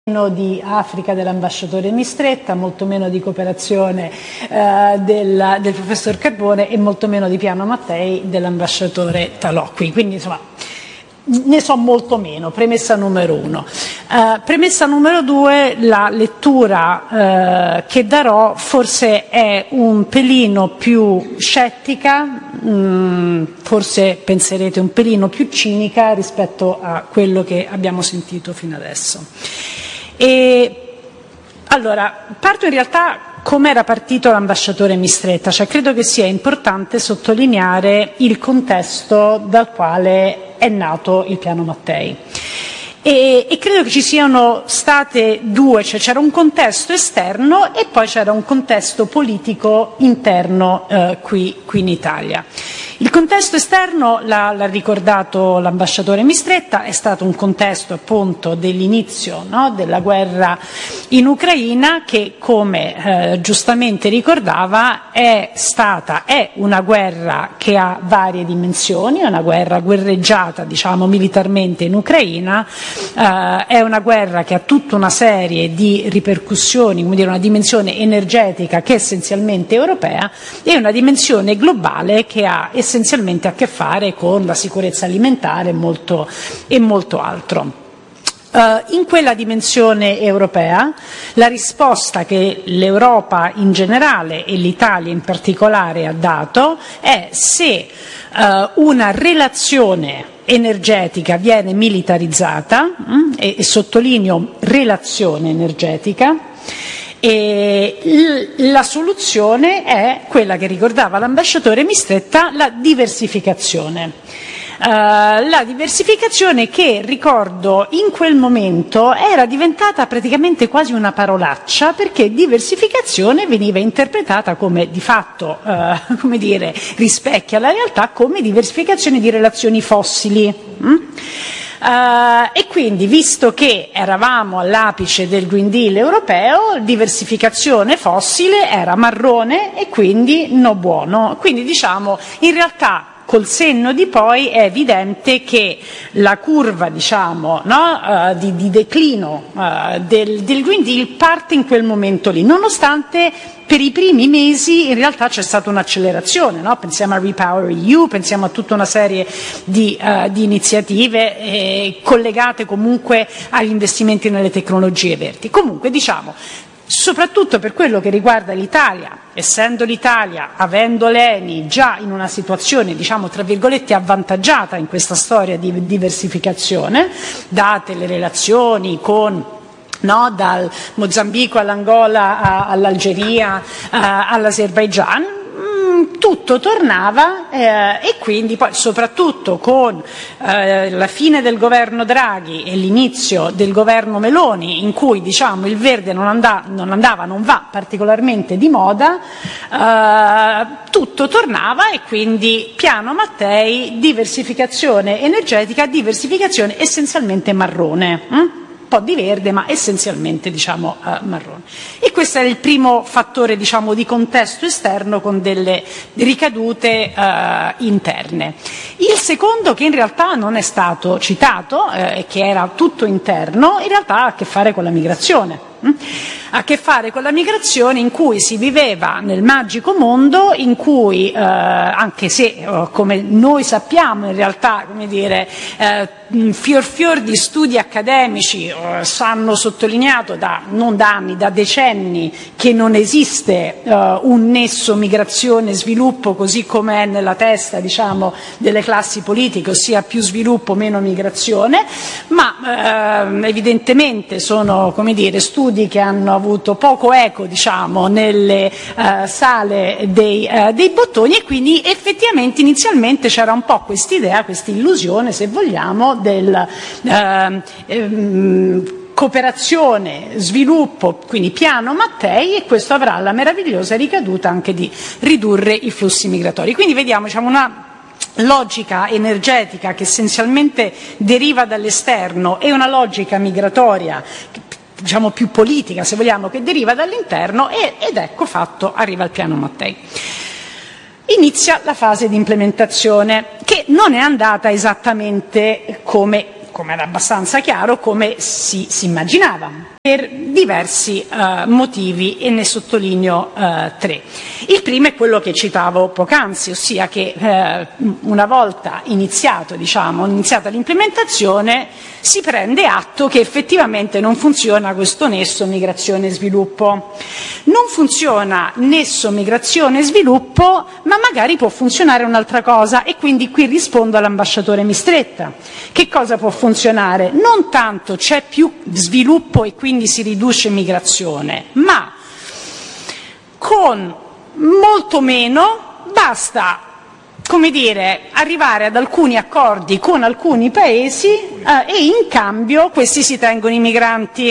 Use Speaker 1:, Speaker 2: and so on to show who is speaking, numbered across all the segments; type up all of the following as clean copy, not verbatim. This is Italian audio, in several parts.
Speaker 1: meno di Africa dell'ambasciatore Mistretta, molto meno di cooperazione del professor Carbone e molto meno di Piano Mattei dell'ambasciatore Talocqui. Quindi insomma ne so molto meno, premessa numero 1. Premessa numero 2, la lettura che darò forse è un pelino più scettica, forse penserete un pelino più cinica rispetto a quello che abbiamo sentito fino adesso. Allora, parto in realtà come era partito l'ambasciatore Mistretta, cioè credo che sia importante sottolineare il contesto dal quale è nato il Piano Mattei. E credo che ci siano state due, cioè c'era un contesto esterno e poi c'era un contesto politico interno qui in Italia. Il contesto esterno, l'ha ricordato l'ambasciatore Mistretta, è stato un contesto appunto dell'inizio, no, della guerra in Ucraina che, come giustamente ricordava, è una guerra che ha varie dimensioni, è una guerra guerreggiata, diciamo, militarmente in Ucraina, è una guerra che ha tutta una serie di ripercussioni, come dire, una dimensione energetica che è essenzialmente europea e una dimensione globale che ha essenzialmente a che fare con la sicurezza alimentare e molto altro. In quella dimensione europea la risposta che l'Europa in generale e l'Italia in particolare ha dato è se una relazione energetica viene militarizzata, e sottolineo relazione energetica, e la soluzione è quella che ricordava l'ambasciatore Mistretta, la diversificazione. La diversificazione che, ricordo, in quel momento era diventata praticamente quasi una parolaccia, perché diversificazione veniva interpretata come di fatto, come dire, rispecchia la realtà come diversificazione di relazioni fossili. E quindi, visto che eravamo all'apice del Green Deal europeo, diversificazione fossile era marrone e quindi no buono. Quindi diciamo, in realtà, col senno di poi è evidente che la curva, diciamo, no, di declino del Green Deal parte in quel momento lì, nonostante per i primi mesi in realtà c'è stata un'accelerazione, no? Pensiamo a Repower EU, pensiamo a tutta una serie di iniziative collegate comunque agli investimenti nelle tecnologie verdi. Comunque, diciamo, soprattutto per quello che riguarda l'Italia, essendo l'Italia, avendo l'ENI già in una situazione, diciamo, tra virgolette, avvantaggiata in questa storia di diversificazione, date le relazioni con, no, dal Mozambico all'Angola all'Algeria all'Azerbaigian, tutto tornava e quindi poi soprattutto con la fine del governo Draghi e l'inizio del governo Meloni, in cui, diciamo, il verde non va particolarmente di moda, tutto tornava e quindi Piano Mattei, diversificazione energetica, diversificazione essenzialmente marrone. Un po' di verde, ma essenzialmente, diciamo, marrone. E questo è il primo fattore, diciamo, di contesto esterno con delle ricadute interne. Il secondo, che in realtà non è stato citato e che era tutto interno, in realtà ha a che fare con la migrazione. Ha a che fare con la migrazione, in cui si viveva nel magico mondo in cui, anche se come noi sappiamo in realtà, come dire, fior di studi accademici hanno sottolineato non da anni, da decenni, che non esiste un nesso migrazione-sviluppo così come è nella testa, diciamo, delle classi politiche, ossia più sviluppo, meno migrazione, ma evidentemente sono, come dire, studi che hanno avuto poco eco, diciamo, nelle sale dei bottoni, e quindi effettivamente inizialmente c'era un po' quest'idea, questa illusione, se vogliamo, del cooperazione, sviluppo, quindi Piano Mattei, e questo avrà la meravigliosa ricaduta anche di ridurre i flussi migratori. Quindi vediamo, diciamo, una logica energetica che essenzialmente deriva dall'esterno e una logica migratoria, diciamo, più politica, se vogliamo, che deriva dall'interno, ed ecco fatto, arriva il Piano Mattei. Inizia la fase di implementazione, che non è andata esattamente come come era abbastanza chiaro, come si immaginava, per diversi motivi, e ne sottolineo 3. Il primo è quello che citavo poc'anzi, ossia che una volta iniziata l'implementazione si prende atto che effettivamente non funziona questo nesso migrazione e sviluppo. Non funziona nesso migrazione e sviluppo, ma magari può funzionare un'altra cosa, e quindi qui rispondo all'ambasciatore Mistretta. Che cosa può funzionare? Non tanto c'è più sviluppo e quindi si riduce migrazione, ma con molto meno basta, come dire, arrivare ad alcuni accordi con alcuni paesi e in cambio questi si tengono i migranti.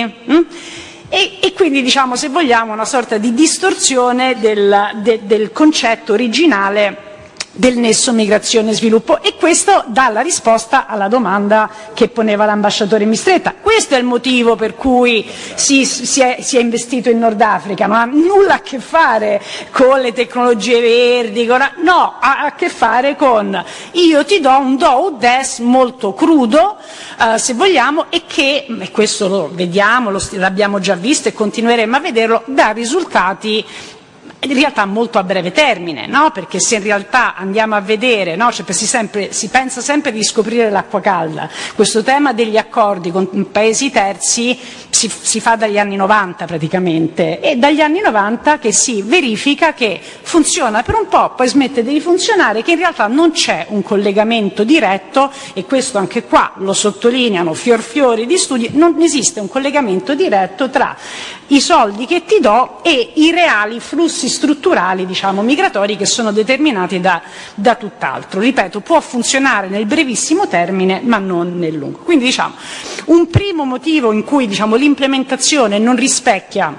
Speaker 1: E quindi, diciamo, se vogliamo, una sorta di distorsione del concetto originale del nesso migrazione e sviluppo, e questo dà la risposta alla domanda che poneva l'ambasciatore Mistretta. Questo è il motivo per cui si è investito in Nord Africa, non ha nulla a che fare con le tecnologie verdi, no, ha a che fare con io ti do un do o des molto crudo, se vogliamo, e che, e questo lo vediamo, l'abbiamo già visto e continueremo a vederlo, dà risultati in realtà molto a breve termine, no? Perché se in realtà andiamo a vedere, no? Cioè, si pensa sempre di scoprire l'acqua calda. Questo tema degli accordi con paesi terzi si fa dagli anni 90 praticamente, e dagli anni 90 che si verifica che funziona per un po', poi smette di funzionare, che in realtà non c'è un collegamento diretto, e questo anche qua lo sottolineano fiori di studi, non esiste un collegamento diretto tra i soldi che ti do e i reali flussi strutturali, diciamo, migratori, che sono determinati da tutt'altro. Ripeto, può funzionare nel brevissimo termine, ma non nel lungo. Quindi, diciamo, un primo motivo in cui, diciamo, l'implementazione non rispecchia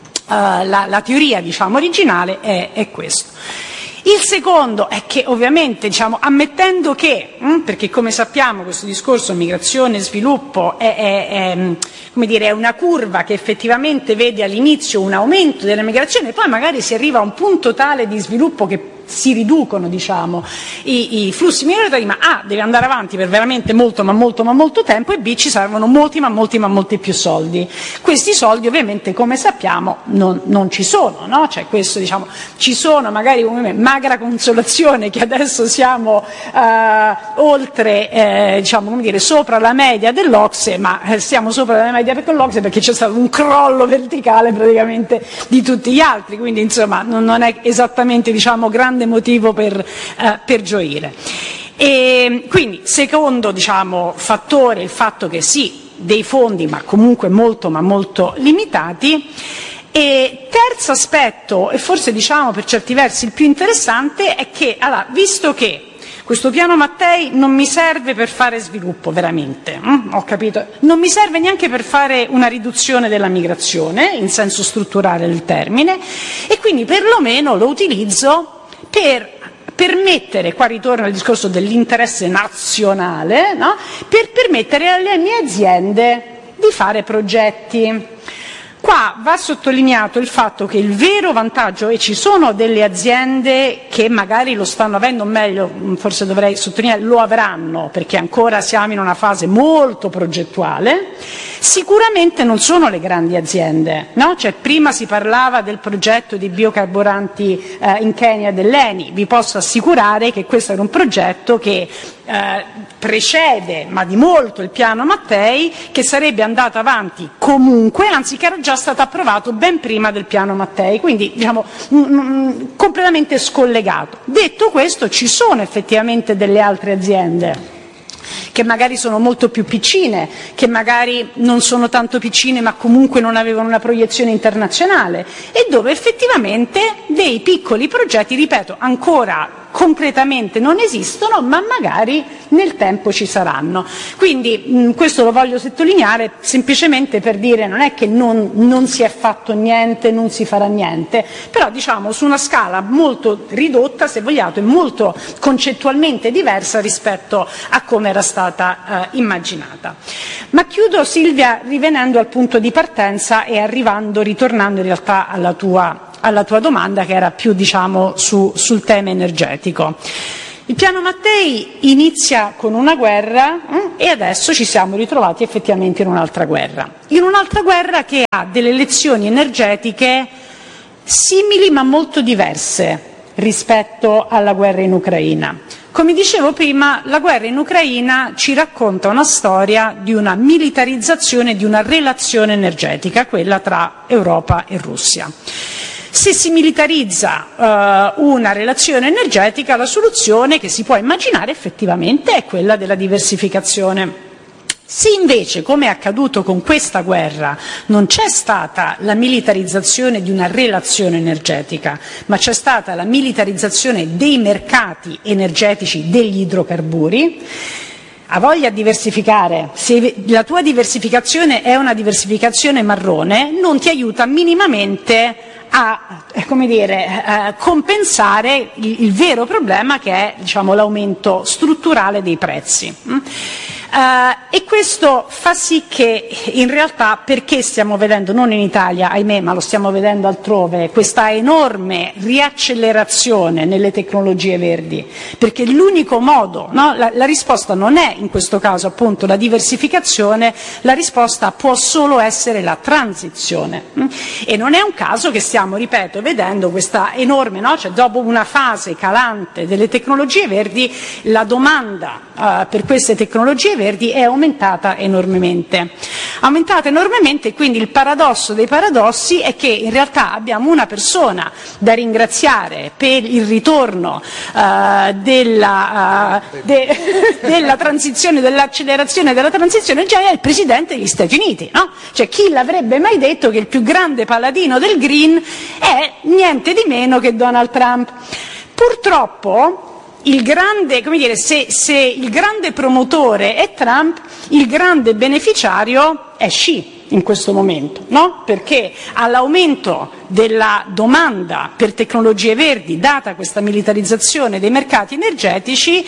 Speaker 1: la teoria, diciamo, originale è questo. Il secondo è che, ovviamente, diciamo, ammettendo che, perché come sappiamo questo discorso migrazione e sviluppo è una curva che effettivamente vede all'inizio un aumento della migrazione, e poi magari si arriva a un punto tale di sviluppo che si riducono, diciamo, i flussi migratori, ma A, deve andare avanti per veramente molto tempo, e B, ci servono molti più soldi. Questi soldi, ovviamente, come sappiamo, non ci sono, no? Cioè, questo, diciamo, ci sono magari come magra consolazione che adesso siamo oltre, diciamo, come dire, sopra la media dell'Ocse, ma siamo sopra la media con l'Ocse perché c'è stato un crollo verticale praticamente di tutti gli altri, quindi insomma non è esattamente, diciamo, grande motivo per gioire. E quindi, secondo, diciamo, fattore, il fatto che sì, dei fondi, ma comunque molto limitati. E terzo aspetto, e forse, diciamo, per certi versi il più interessante, è che, allora, visto che questo piano Mattei non mi serve per fare sviluppo, veramente, ho capito, non mi serve neanche per fare una riduzione della migrazione, in senso strutturale del termine, e quindi perlomeno lo utilizzo per permettere, qua ritorno al discorso dell'interesse nazionale, no? Per permettere alle mie aziende di fare progetti. Qua va sottolineato il fatto che il vero vantaggio, e ci sono delle aziende che magari lo stanno avendo, meglio, forse dovrei sottolineare, lo avranno, perché ancora siamo in una fase molto progettuale, sicuramente non sono le grandi aziende, no? Cioè, prima si parlava del progetto di biocarburanti in Kenya dell'ENI, vi posso assicurare che questo era un progetto che precede, ma di molto, il piano Mattei, che sarebbe andato avanti comunque, anzi che era già stato approvato ben prima del piano Mattei, quindi, diciamo, completamente scollegato. Detto questo, ci sono effettivamente delle altre aziende che magari sono molto più piccine, che magari non sono tanto piccine ma comunque non avevano una proiezione internazionale, e dove effettivamente dei piccoli progetti, ripeto, ancora concretamente non esistono, ma magari nel tempo ci saranno. Quindi questo lo voglio sottolineare semplicemente per dire, non è che non si è fatto niente, non si farà niente, però, diciamo, su una scala molto ridotta, se vogliamo, e molto concettualmente diversa rispetto a come era stata immaginata. Ma chiudo, Silvia, rivenendo al punto di partenza e ritornando in realtà alla tua domanda, che era più, diciamo, sul tema energetico. Il piano Mattei inizia con una guerra e adesso ci siamo ritrovati effettivamente in un'altra guerra. In un'altra guerra che ha delle lezioni energetiche simili ma molto diverse rispetto alla guerra in Ucraina. Come dicevo prima, la guerra in Ucraina ci racconta una storia di una militarizzazione di una relazione energetica, quella tra Europa e Russia. Se si militarizza una relazione energetica, la soluzione che si può immaginare effettivamente è quella della diversificazione. Se invece, come è accaduto con questa guerra, non c'è stata la militarizzazione di una relazione energetica, ma c'è stata la militarizzazione dei mercati energetici degli idrocarburi, ha voglia di diversificare. Se la tua diversificazione è una diversificazione marrone, non ti aiuta minimamente a compensare il vero problema che è, diciamo, l'aumento strutturale dei prezzi. E questo fa sì che in realtà, perché stiamo vedendo, non in Italia ahimè, ma lo stiamo vedendo altrove, questa enorme riaccelerazione nelle tecnologie verdi, perché l'unico modo, no? La risposta non è in questo caso appunto la diversificazione, la risposta può solo essere la transizione, e non è un caso che stiamo, ripeto, vedendo questa enorme, no? Cioè, dopo una fase calante delle tecnologie verdi, la domanda per queste tecnologie verdi è aumentata enormemente. E quindi il paradosso dei paradossi è che in realtà abbiamo una persona da ringraziare per il ritorno della transizione, dell'accelerazione della transizione, già è il Presidente degli Stati Uniti, no? Cioè, chi l'avrebbe mai detto che il più grande paladino del green è niente di meno che Donald Trump. Purtroppo il grande, se il grande promotore è Trump, il grande beneficiario è Xi in questo momento, no? Perché all'aumento della domanda per tecnologie verdi, data questa militarizzazione dei mercati energetici,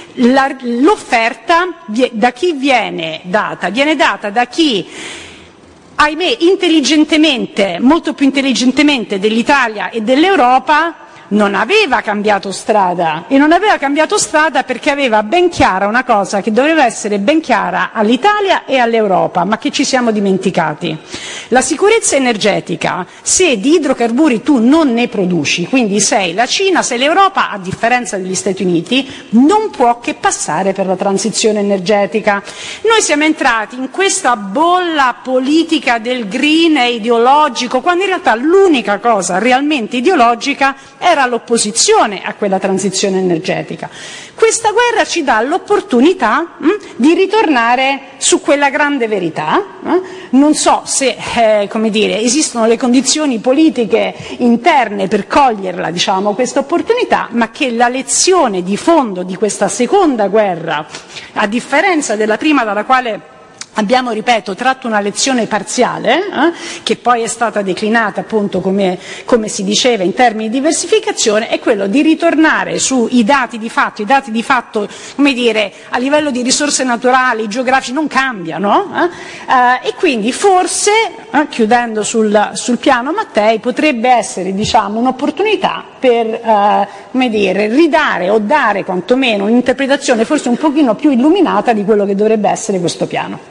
Speaker 1: l'offerta da chi viene data? Viene data da chi, ahimè, intelligentemente, molto più intelligentemente dell'Italia e dell'Europa, non aveva cambiato strada, e non aveva cambiato strada perché aveva ben chiara una cosa che doveva essere ben chiara all'Italia e all'Europa, ma che ci siamo dimenticati. La sicurezza energetica, se di idrocarburi tu non ne produci, quindi sei la Cina, sei l'Europa, a differenza degli Stati Uniti, non può che passare per la transizione energetica. Noi siamo entrati in questa bolla politica del green e ideologico, quando in realtà l'unica cosa realmente ideologica era l'opposizione a quella transizione energetica. Questa guerra ci dà l'opportunità di ritornare su quella grande verità. Non so se esistono le condizioni politiche interne per coglierla, diciamo, questa opportunità, ma che la lezione di fondo di questa seconda guerra, a differenza della prima, dalla quale abbiamo, ripeto, tratto una lezione parziale, che poi è stata declinata appunto come si diceva in termini di diversificazione, è quello di ritornare sui dati di fatto. I dati di fatto, a livello di risorse naturali, geografici, non cambiano, e quindi forse, chiudendo sul piano Mattei, potrebbe essere, diciamo, un'opportunità per ridare o dare quantomeno un'interpretazione forse un pochino più illuminata di quello che dovrebbe essere questo piano.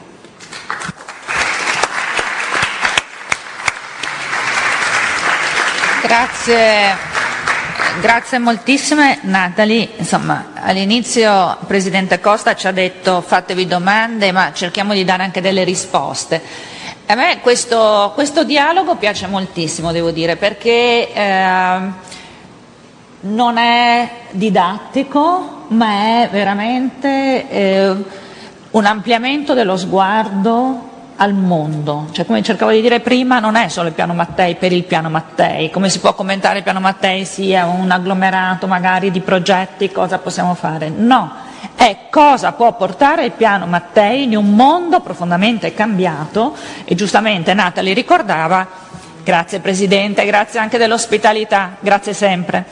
Speaker 2: Grazie moltissime Natalie. Insomma, all'inizio il Presidente Costa ci ha detto fatevi domande, ma cerchiamo di dare anche delle risposte. A me questo dialogo piace moltissimo, devo dire, perché non è didattico, ma è veramente un ampliamento dello sguardo al mondo. Cioè, come cercavo di dire prima, non è solo il piano Mattei per il piano Mattei. Come si può commentare il piano Mattei sia un agglomerato magari di progetti, cosa possiamo fare? No, è cosa può portare il piano Mattei in un mondo profondamente cambiato, e giustamente Natalie ricordava, grazie Presidente, grazie anche dell'ospitalità, grazie sempre,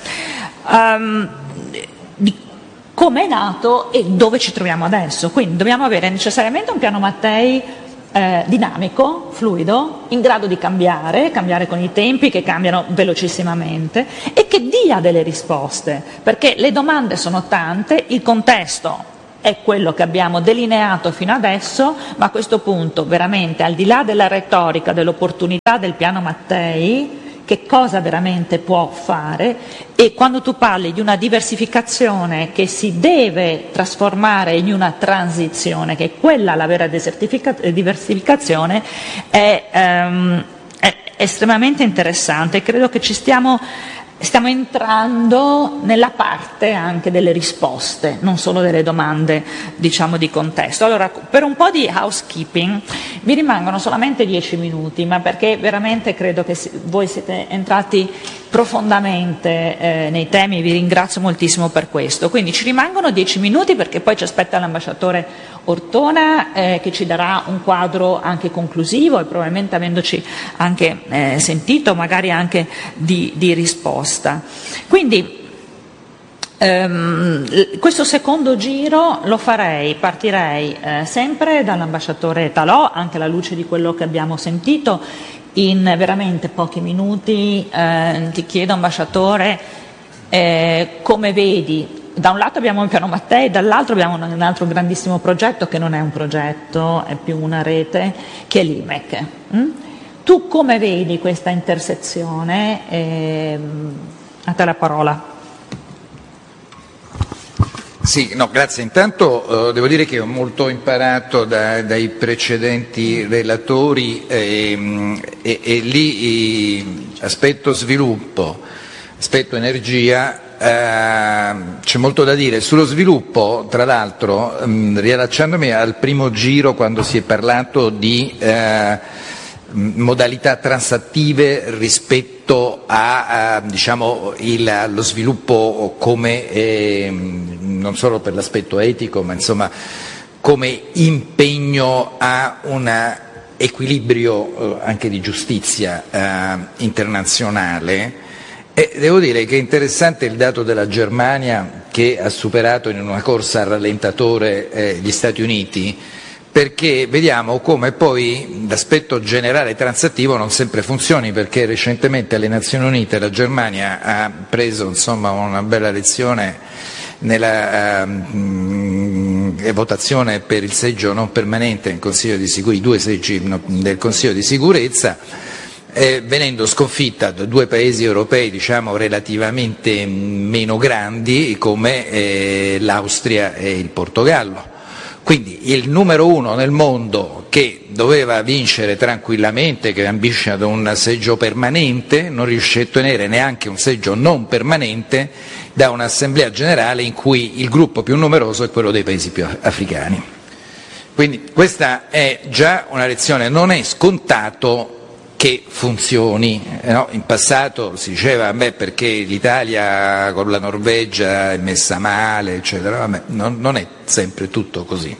Speaker 2: di come è nato e dove ci troviamo adesso. Quindi dobbiamo avere necessariamente un piano Mattei dinamico, fluido, in grado di cambiare con i tempi che cambiano velocissimamente e che dia delle risposte, perché le domande sono tante, il contesto è quello che abbiamo delineato fino adesso, ma a questo punto veramente al di là della retorica, dell'opportunità del piano Mattei, che cosa veramente può fare, e quando tu parli di una diversificazione che si deve trasformare in una transizione, che è quella la vera diversificazione, è estremamente interessante. Credo che stiamo entrando nella parte anche delle risposte, non solo delle domande, diciamo, di contesto. Allora, per un po' di housekeeping mi rimangono solamente 10 minuti, ma perché veramente credo che voi siete entrati profondamente nei temi, vi ringrazio moltissimo per questo. Quindi ci rimangono 10 minuti perché poi ci aspetta l'ambasciatore Ortona che ci darà un quadro anche conclusivo e probabilmente avendoci anche sentito magari anche di risposta. Quindi questo secondo giro lo partirei sempre dall'ambasciatore Talò, anche alla luce di quello che abbiamo sentito. In veramente pochi minuti ti chiedo, ambasciatore, come vedi, da un lato abbiamo il piano Mattei, dall'altro abbiamo un altro grandissimo progetto che non è un progetto, è più una rete, che è l'IMEC. Tu come vedi questa intersezione? A te la parola.
Speaker 3: Sì, no, grazie. Intanto devo dire che ho molto imparato dai precedenti relatori e lì aspetto sviluppo, aspetto energia, c'è molto da dire. Sullo sviluppo, tra l'altro, riallacciandomi al primo giro quando si è parlato di modalità transattive rispetto a diciamo lo sviluppo come non solo per l'aspetto etico, ma insomma come impegno a un equilibrio anche di giustizia internazionale. E devo dire che è interessante il dato della Germania, che ha superato in una corsa al rallentatore gli Stati Uniti, perché vediamo come poi l'aspetto generale transattivo non sempre funzioni, perché recentemente alle Nazioni Unite la Germania ha preso insomma una bella lezione nella votazione per il seggio non permanente nel Consiglio di Sicurezza, i 2 seggi del Consiglio di Sicurezza, venendo sconfitta da 2 paesi europei diciamo relativamente meno grandi come l'Austria e il Portogallo. Quindi il numero 1 nel mondo che doveva vincere tranquillamente, che ambisce ad un seggio permanente, non riuscì a ottenere neanche un seggio non permanente da un'assemblea generale in cui il gruppo più numeroso è quello dei paesi più africani. Quindi questa è già una lezione, non è scontato che funzioni, no? In passato si diceva perché l'Italia con la Norvegia è messa male, eccetera, non è sempre tutto così.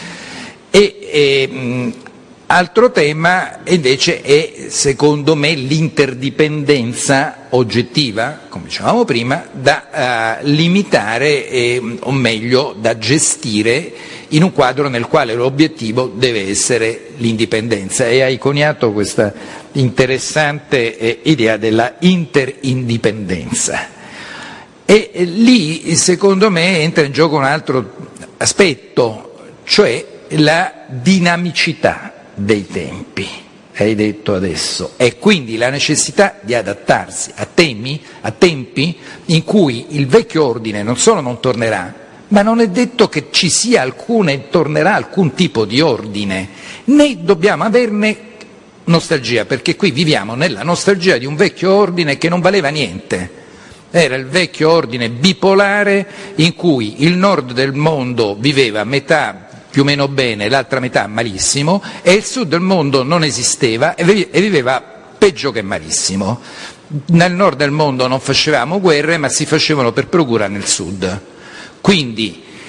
Speaker 3: Altro tema invece è secondo me l'interdipendenza oggettiva, come dicevamo prima, da limitare o meglio da gestire in un quadro nel quale l'obiettivo deve essere l'indipendenza, e hai coniato questa interessante idea della interindipendenza. E lì secondo me entra in gioco un altro aspetto, cioè la dinamicità dei tempi, hai detto adesso, e quindi la necessità di adattarsi a tempi in cui il vecchio ordine non solo non tornerà, ma non è detto che ci sia tornerà alcun tipo di ordine, né dobbiamo averne nostalgia, perché qui viviamo nella nostalgia di un vecchio ordine che non valeva niente. Era il vecchio ordine bipolare in cui il nord del mondo viveva metà più o meno bene, l'altra metà malissimo, e il sud del mondo non esisteva e viveva peggio che malissimo. Nel nord del mondo non facevamo guerre, ma si facevano per procura nel sud. Quindi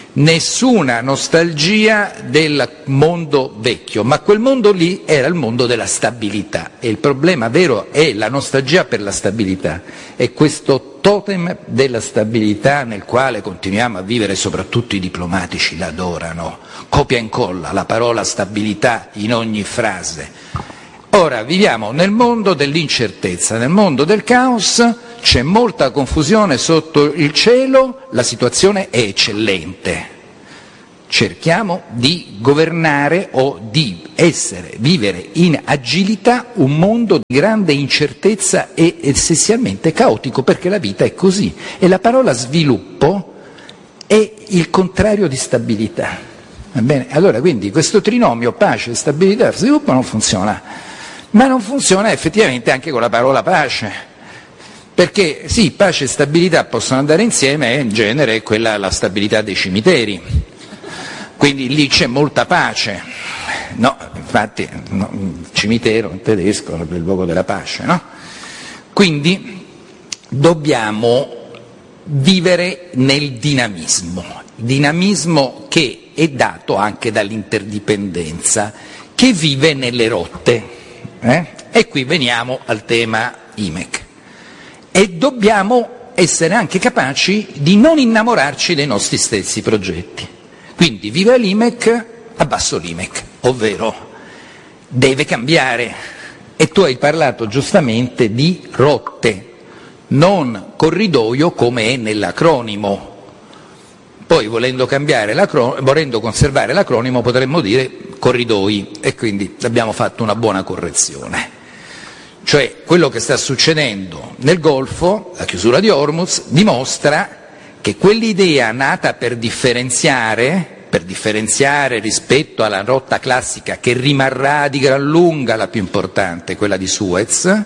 Speaker 3: nessuna nostalgia del mondo vecchio, ma quel mondo lì era il mondo della stabilità e il problema vero è la nostalgia per la stabilità, è questo totem della stabilità nel quale continuiamo a vivere, soprattutto i diplomatici l'adorano, copia e incolla la parola stabilità in ogni frase. Ora viviamo nel mondo dell'incertezza, nel mondo del caos, c'è molta confusione sotto il cielo, la situazione è eccellente. Cerchiamo di governare o di vivere in agilità un mondo di grande incertezza e essenzialmente caotico, perché la vita è così. E la parola sviluppo è il contrario di stabilità. Va bene? Allora, quindi questo trinomio pace, stabilità, sviluppo non funziona. Ma non funziona effettivamente anche con la parola pace. Perché sì, pace e stabilità possono andare insieme e in genere è quella la stabilità dei cimiteri, quindi lì c'è molta pace, no, infatti cimitero in tedesco è il luogo della pace, no? Quindi dobbiamo vivere nel dinamismo che è dato anche dall'interdipendenza, che vive nelle rotte, E qui veniamo al tema IMEC. E dobbiamo essere anche capaci di non innamorarci dei nostri stessi progetti. Quindi viva l'IMEC, abbasso l'IMEC, ovvero deve cambiare. E tu hai parlato giustamente di rotte, non corridoio come è nell'acronimo. Poi volendo conservare l'acronimo potremmo dire corridoi e quindi abbiamo fatto una buona correzione. Cioè quello che sta succedendo nel Golfo, la chiusura di Hormuz, dimostra che quell'idea nata per differenziare rispetto alla rotta classica che rimarrà di gran lunga la più importante, quella di Suez,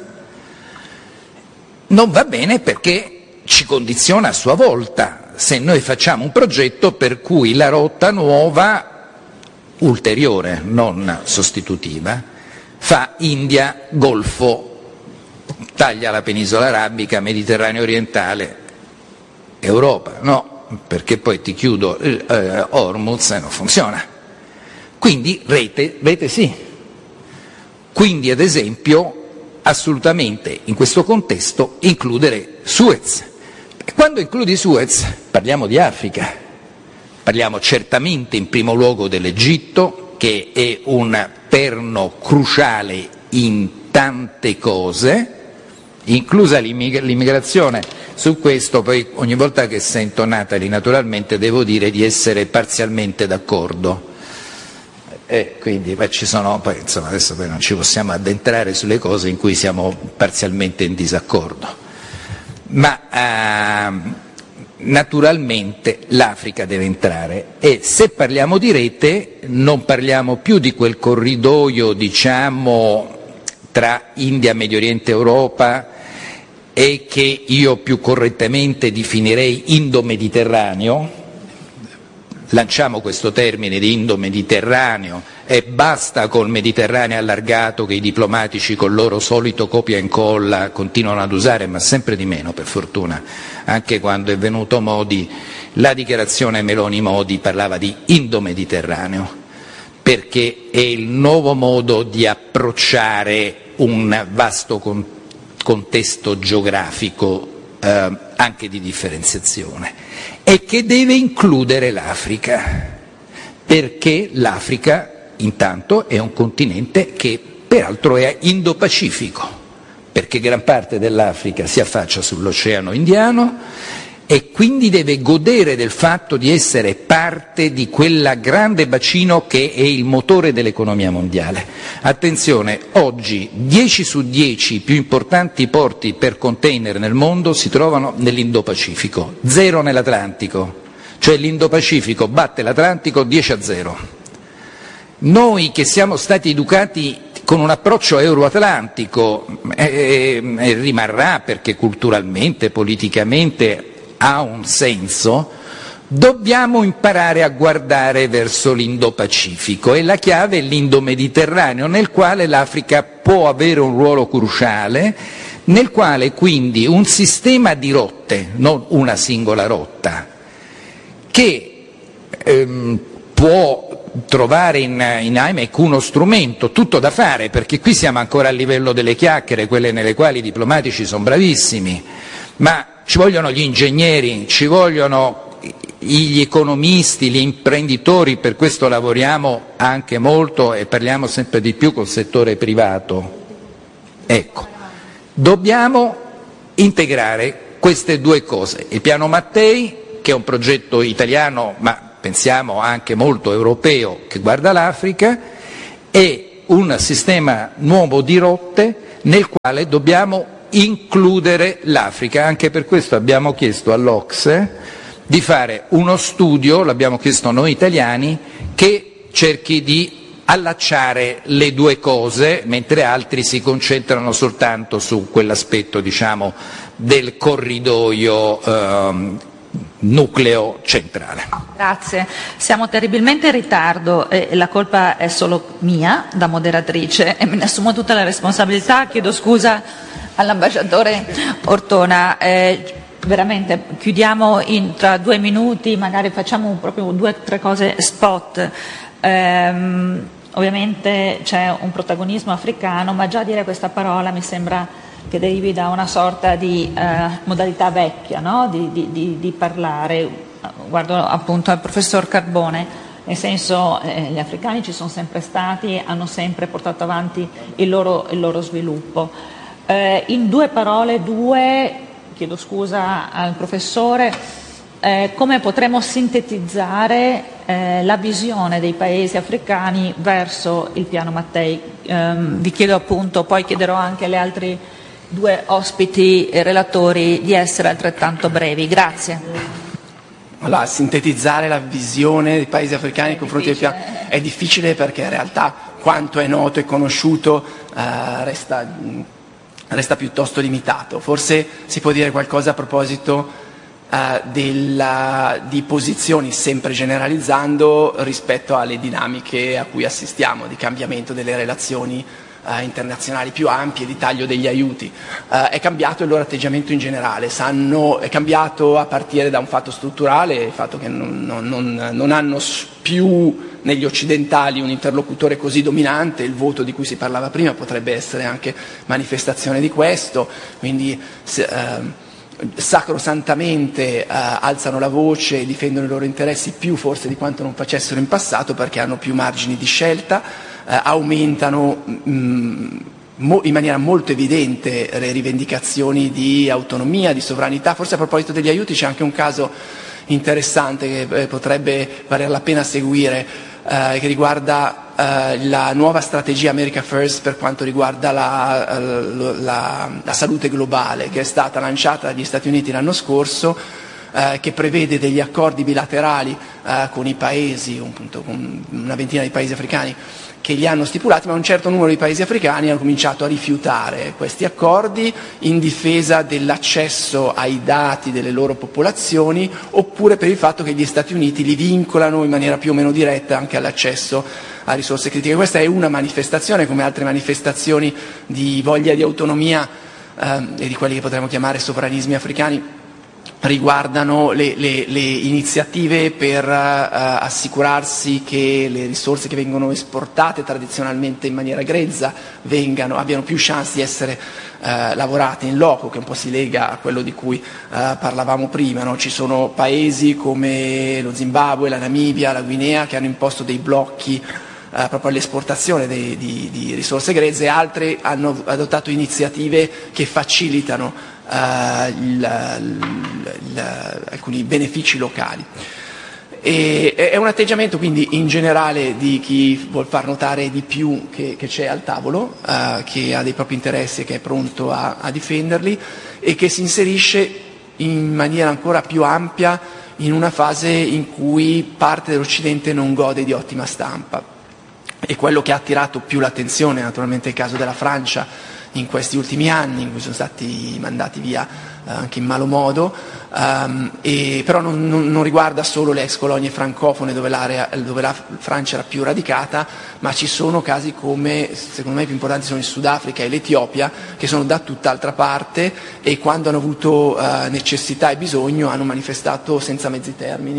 Speaker 3: non va bene perché ci condiziona a sua volta se noi facciamo un progetto per cui la rotta nuova, ulteriore, non sostitutiva, fa India, Golfo, taglia la penisola arabica, Mediterraneo orientale, Europa, no, perché poi ti chiudo Hormuz e non funziona. Quindi rete sì. Quindi ad esempio assolutamente in questo contesto includere Suez. Quando includi Suez parliamo di Africa, parliamo certamente in primo luogo dell'Egitto, che è un perno cruciale in tante cose, inclusa l'immigrazione. Su questo poi ogni volta che sento Natali naturalmente devo dire di essere parzialmente d'accordo. Quindi ci sono, poi, insomma, adesso poi non ci possiamo addentrare sulle cose in cui siamo parzialmente in disaccordo. Ma naturalmente l'Africa deve entrare e se parliamo di rete non parliamo più di quel corridoio, diciamo, tra India, Medio Oriente e Europa e che io più correttamente definirei Indo-Mediterraneo. Lanciamo questo termine di Indo-Mediterraneo e basta col Mediterraneo allargato che i diplomatici col loro solito copia e incolla continuano ad usare, ma sempre di meno per fortuna. Anche quando è venuto Modi, la dichiarazione Meloni-Modi parlava di Indo-Mediterraneo, perché è il nuovo modo di approcciare un vasto contesto geografico anche di differenziazione, e che deve includere l'Africa, perché l'Africa intanto è un continente che peraltro è Indo-Pacifico, perché gran parte dell'Africa si affaccia sull'Oceano Indiano e quindi deve godere del fatto di essere parte di quel grande bacino che è il motore dell'economia mondiale. Attenzione, oggi 10 su 10 più importanti porti per container nel mondo si trovano nell'Indo-Pacifico, 0 nell'Atlantico, cioè l'Indo-Pacifico batte l'Atlantico 10-0. Noi che siamo stati educati con un approccio euroatlantico rimarrà perché culturalmente, politicamente ha un senso, dobbiamo imparare a guardare verso l'Indo-Pacifico e la chiave è l'Indo-Mediterraneo, nel quale l'Africa può avere un ruolo cruciale, nel quale quindi un sistema di rotte, non una singola rotta, che può trovare in IMEC uno strumento, tutto da fare, perché qui siamo ancora a livello delle chiacchiere, quelle nelle quali i diplomatici sono bravissimi, ma ci vogliono gli ingegneri, ci vogliono gli economisti, gli imprenditori, per questo lavoriamo anche molto e parliamo sempre di più col settore privato. Ecco, dobbiamo integrare queste due cose, il piano Mattei, che è un progetto italiano ma pensiamo anche molto europeo che guarda l'Africa, e un sistema nuovo di rotte nel quale dobbiamo includere l'Africa. Anche per questo abbiamo chiesto all'OCSE di fare uno studio, l'abbiamo chiesto noi italiani, che cerchi di allacciare le due cose, mentre altri si concentrano soltanto su quell'aspetto, diciamo, del corridoio nucleo centrale.
Speaker 2: Grazie, siamo terribilmente in ritardo e la colpa è solo mia da moderatrice e me ne assumo tutta la responsabilità, chiedo scusa all'ambasciatore Ortona. Veramente chiudiamo tra 2 minuti, magari facciamo proprio 2 o 3 cose spot. Ovviamente c'è un protagonismo africano, ma già dire questa parola mi sembra che derivi da una sorta di modalità vecchia, no? di parlare. Guardo appunto al professor Carbone, nel senso gli africani ci sono sempre stati, hanno sempre portato avanti il loro sviluppo. In 2 parole, chiedo scusa al professore, come potremmo sintetizzare la visione dei paesi africani verso il piano Mattei? Vi chiedo appunto, poi chiederò anche alle altri 2 ospiti e relatori di essere altrettanto brevi. Grazie.
Speaker 4: Allora, sintetizzare la visione dei paesi africani nei confronti del piano è difficile, perché in realtà quanto è noto e conosciuto resta piuttosto limitato. Forse si può dire qualcosa a proposito di posizioni, sempre generalizzando, rispetto alle dinamiche a cui assistiamo, di cambiamento delle relazioni internazionali più ampie, di taglio degli aiuti. È cambiato il loro atteggiamento in generale, è cambiato a partire da un fatto strutturale, il fatto che non hanno più negli occidentali un interlocutore così dominante. Il voto di cui si parlava prima potrebbe essere anche manifestazione di questo, quindi sacrosantamente alzano la voce e difendono i loro interessi più forse di quanto non facessero in passato, perché hanno più margini di scelta, aumentano in maniera molto evidente le rivendicazioni di autonomia, di sovranità. Forse a proposito degli aiuti c'è anche un caso interessante che potrebbe valer la pena seguire, che riguarda la nuova strategia America First per quanto riguarda la salute globale, che è stata lanciata dagli Stati Uniti l'anno scorso, che prevede degli accordi bilaterali con i paesi, appunto, con una ventina di paesi africani che li hanno stipulati, ma un certo numero di paesi africani hanno cominciato a rifiutare questi accordi in difesa dell'accesso ai dati delle loro popolazioni, oppure per il fatto che gli Stati Uniti li vincolano in maniera più o meno diretta anche all'accesso a risorse critiche. Questa è una manifestazione, come altre manifestazioni di voglia di autonomia e di quelli che potremmo chiamare sovranismi africani, riguardano le iniziative per assicurarsi che le risorse che vengono esportate tradizionalmente in maniera grezza abbiano più chance di essere lavorate in loco, che un po' si lega a quello di cui parlavamo prima, no? Ci sono paesi come lo Zimbabwe, la Namibia, la Guinea che hanno imposto dei blocchi proprio all'esportazione di risorse grezze, e altre hanno adottato iniziative che facilitano alcuni benefici locali. È un atteggiamento quindi in generale di chi vuol far notare di più che c'è al tavolo, che ha dei propri interessi e che è pronto a difenderli, e che si inserisce in maniera ancora più ampia in una fase in cui parte dell'Occidente non gode di ottima stampa. E quello che ha attirato più l'attenzione, naturalmente, è il caso della Francia in questi ultimi anni, in cui sono stati mandati via anche in malo modo, però non riguarda solo le ex colonie francofone dove la Francia era più radicata, ma ci sono casi come, secondo me i più importanti sono il Sudafrica e l'Etiopia, che sono da tutt'altra parte, e quando hanno avuto necessità e bisogno hanno manifestato senza mezzi termini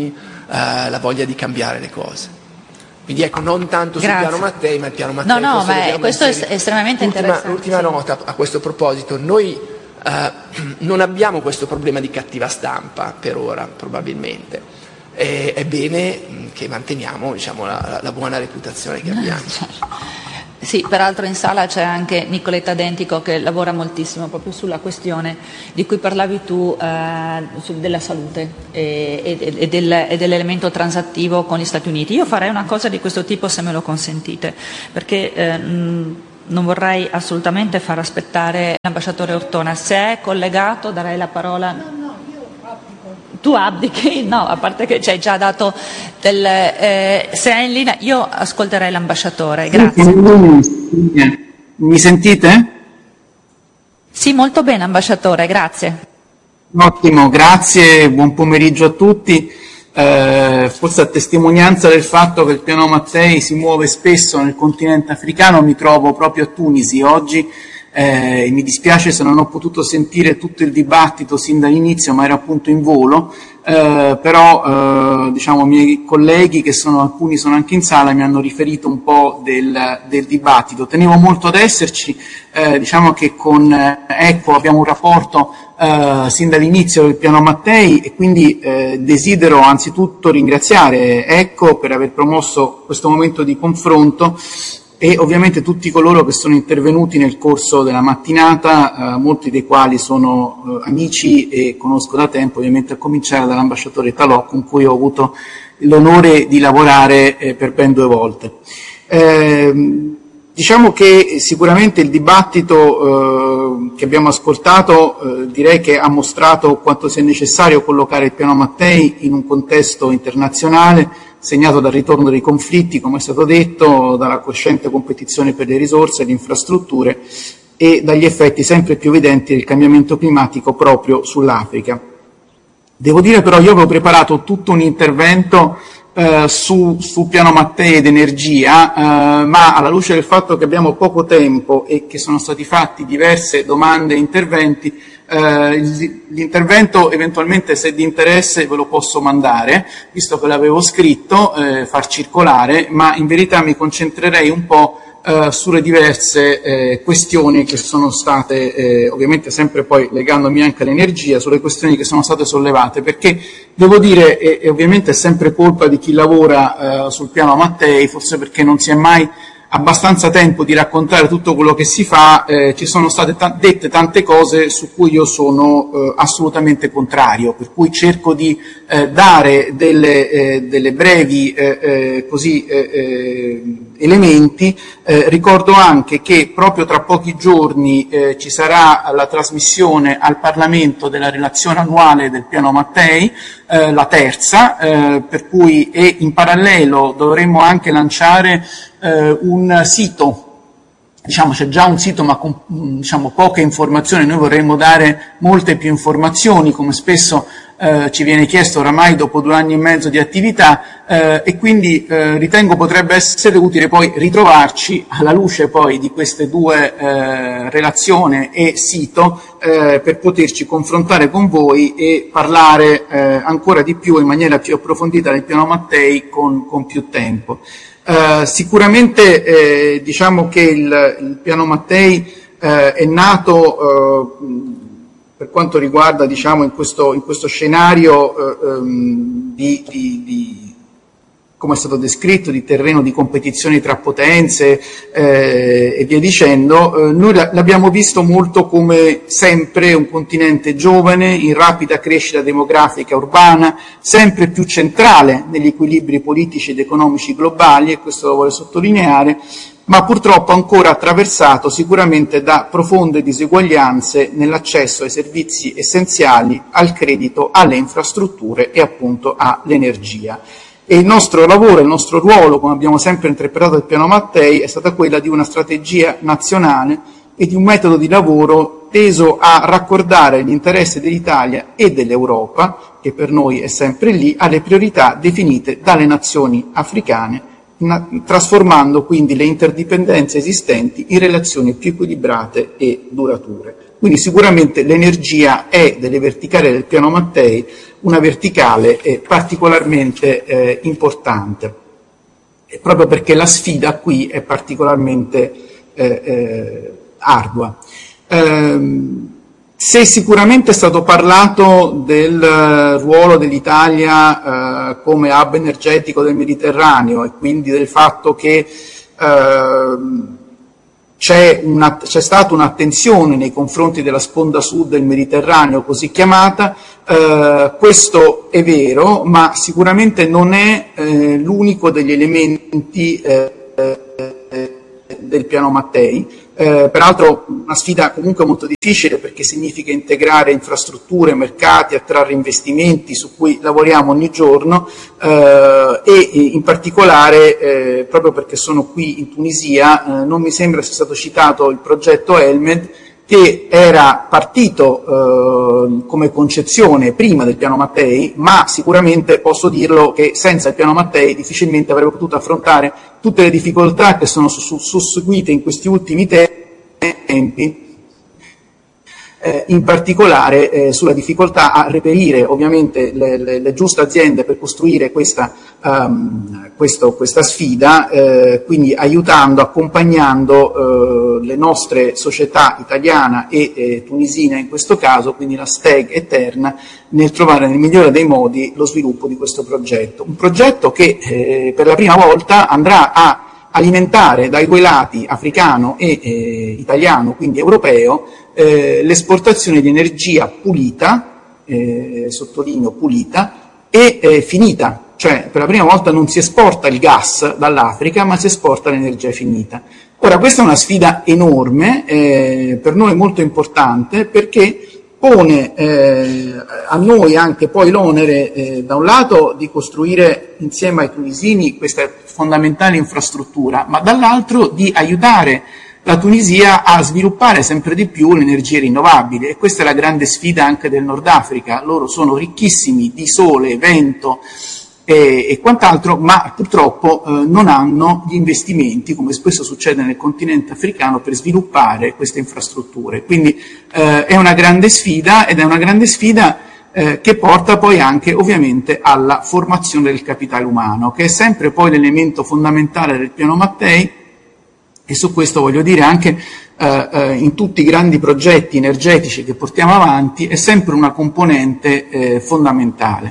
Speaker 4: la voglia di cambiare le cose. Quindi ecco, non tanto sul
Speaker 2: Grazie.
Speaker 4: piano Mattei, ma il piano Mattei.
Speaker 2: No, ma questo è estremamente interessante.
Speaker 4: L'ultima nota a questo proposito: noi non abbiamo questo problema di cattiva stampa per ora, probabilmente. È bene che manteniamo, diciamo, la buona reputazione che abbiamo.
Speaker 2: Sì, peraltro in sala c'è anche Nicoletta Dentico che lavora moltissimo proprio sulla questione di cui parlavi tu, della salute e dell'elemento transattivo con gli Stati Uniti. Io farei una cosa di questo tipo, se me lo consentite, perché non vorrei assolutamente far aspettare l'ambasciatore Ortona. Se è collegato darei la parola. No, io abdico. Tu abdichi? No, a parte che ci hai già dato se è in linea io ascolterei l'ambasciatore. Grazie.
Speaker 5: Mi sentite?
Speaker 2: Sì, molto bene ambasciatore, grazie.
Speaker 5: Ottimo, grazie, buon pomeriggio a tutti. Forse a testimonianza del fatto che il piano Mattei si muove spesso nel continente africano, mi trovo proprio a Tunisi oggi. Mi dispiace se non ho potuto sentire tutto il dibattito sin dall'inizio, ma ero appunto in volo, però diciamo, i miei colleghi, alcuni sono anche in sala, mi hanno riferito un po' del dibattito. Tenevo molto ad esserci, diciamo che con ECCO abbiamo un rapporto sin dall'inizio del piano Mattei e quindi desidero anzitutto ringraziare ECCO per aver promosso questo momento di confronto e ovviamente tutti coloro che sono intervenuti nel corso della mattinata, molti dei quali sono amici e conosco da tempo, ovviamente a cominciare dall'ambasciatore Talò, con cui ho avuto l'onore di lavorare per ben 2 volte. Diciamo che sicuramente il dibattito che abbiamo ascoltato direi che ha mostrato quanto sia necessario collocare il piano Mattei in un contesto internazionale segnato dal ritorno dei conflitti, come è stato detto, dalla crescente competizione per le risorse e le infrastrutture e dagli effetti sempre più evidenti del cambiamento climatico proprio sull'Africa. Devo dire però, io avevo preparato tutto un intervento su piano Mattei ed energia, ma alla luce del fatto che abbiamo poco tempo e che sono stati fatti diverse domande e interventi, l'intervento eventualmente, se di interesse, ve lo posso mandare, visto che l'avevo scritto, far circolare, ma in verità mi concentrerei un po' sulle diverse questioni che sono state, ovviamente sempre poi legandomi anche all'energia, sulle questioni che sono state sollevate, perché devo dire, e ovviamente è sempre colpa di chi lavora sul piano Mattei, forse perché non si è mai abbastanza tempo di raccontare tutto quello che si fa, ci sono state dette tante cose su cui io sono assolutamente contrario, per cui cerco di dare delle brevi elementi. Ricordo anche che proprio tra pochi giorni ci sarà la trasmissione al Parlamento della relazione annuale del piano Mattei, la terza, per cui in parallelo dovremmo anche lanciare un sito. Diciamo, c'è già un sito ma con poche informazioni, noi vorremmo dare molte più informazioni, come spesso ci viene chiesto oramai dopo 2 anni e mezzo di attività, e quindi ritengo potrebbe essere utile poi ritrovarci alla luce poi di queste 2 relazioni e sito per poterci confrontare con voi e parlare ancora di più in maniera più approfondita del piano Mattei con più tempo. Sicuramente diciamo che il piano Mattei è nato per quanto riguarda, diciamo, in questo scenario come è stato descritto, di terreno di competizioni tra potenze e via dicendo. Noi l'abbiamo visto molto come sempre un continente giovane, in rapida crescita demografica urbana, sempre più centrale negli equilibri politici ed economici globali, e questo lo voglio sottolineare, ma purtroppo ancora attraversato sicuramente da profonde diseguaglianze nell'accesso ai servizi essenziali, al credito, alle infrastrutture e appunto all'energia. E il nostro lavoro, il nostro ruolo, come abbiamo sempre interpretato il piano Mattei, è stata quella di una strategia nazionale e di un metodo di lavoro teso a raccordare gli interessi dell'Italia e dell'Europa, che per noi è sempre lì, alle priorità definite dalle nazioni africane trasformando quindi le interdipendenze esistenti in relazioni più equilibrate e durature. Quindi sicuramente l'energia è delle verticali del piano Mattei una verticale particolarmente importante, proprio perché la sfida qui è particolarmente ardua. Se sicuramente è stato parlato del ruolo dell'Italia come hub energetico del Mediterraneo e quindi del fatto che c'è stata un'attenzione nei confronti della sponda sud del Mediterraneo così chiamata, questo è vero, ma sicuramente non è l'unico degli elementi del piano Mattei. Peraltro una sfida comunque molto difficile, perché significa integrare infrastrutture, mercati, attrarre investimenti su cui lavoriamo ogni giorno, e in particolare proprio perché sono qui in Tunisia non mi sembra sia stato citato il progetto Elmed, che era partito come concezione prima del piano Mattei, ma sicuramente posso dirlo che senza il piano Mattei difficilmente avrebbe potuto affrontare tutte le difficoltà che sono susseguite in questi ultimi tempi, in particolare sulla difficoltà a reperire ovviamente le giuste aziende per costruire questa sfida, quindi aiutando, accompagnando le nostre società italiana e tunisina in questo caso, quindi la STEG e Terna, nel trovare nel migliore dei modi lo sviluppo di questo progetto. Un progetto che per la prima volta andrà a alimentare dai due lati, africano e italiano, quindi europeo, l'esportazione di energia pulita, sottolineo pulita, e finita. Cioè per la prima volta non si esporta il gas dall'Africa, ma si esporta l'energia finita. Ora, questa è una sfida enorme, per noi molto importante, perché pone a noi anche poi l'onere da un lato di costruire insieme ai tunisini questa fondamentale infrastruttura, ma dall'altro di aiutare la Tunisia a sviluppare sempre di più le energie rinnovabili, e questa è la grande sfida anche del Nord Africa. Loro sono ricchissimi di sole, vento e quant'altro, ma purtroppo non hanno gli investimenti, come spesso succede nel continente africano, per sviluppare queste infrastrutture. Quindi è una grande sfida, ed è una grande sfida che porta poi anche ovviamente alla formazione del capitale umano, che è sempre poi l'elemento fondamentale del piano Mattei, e su questo voglio dire anche in tutti i grandi progetti energetici che portiamo avanti è sempre una componente fondamentale.